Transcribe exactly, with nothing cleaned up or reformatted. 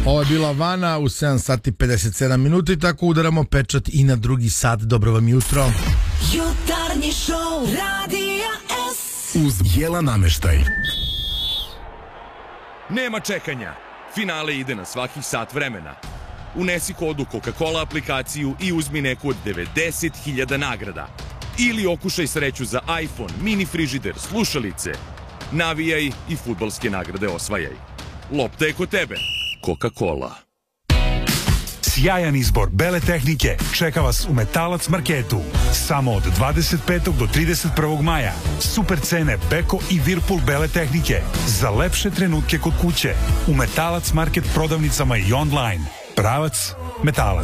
Ovo je bila Vana u sedam sati pedeset sedam minuta i tako udaramo pečat i na drugi sat. Dobro vam jutro. Jutarnji šou Radija S uz Jela Nameštaj. Nema čekanja. Finale ide na svakih sat vremena. Unesi kodu Coca-Cola aplikaciju i uzmi neku od devedeset hiljada nagrada. Ili okušaj sreću za iPhone, mini frižider, slušalice. Navijaj i fudbalske nagrade osvajaj. Lopta je kod tebe. Coca-Cola. Sjajan izbor bele tehnike čeka vas u Metalac marketu. Samo od dvadeset petog do trideset prvog maja. Super cene Beko i Whirlpool bele tehnike. Za lepše trenutke kod kuće. U Metalac market prodavnicama i online. Pravac Metalac.